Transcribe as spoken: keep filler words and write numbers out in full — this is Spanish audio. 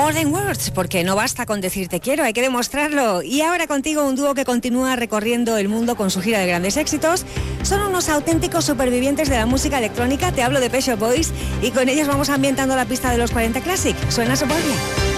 More than words, porque no basta con decir te quiero, hay que demostrarlo. Y ahora contigo un dúo que continúa recorriendo el mundo con su gira de grandes éxitos. Son unos auténticos supervivientes de la música electrónica, te hablo de Pet Shop Boys, y con ellos vamos ambientando la pista de los cuarenta Classic. Suena Suburbia.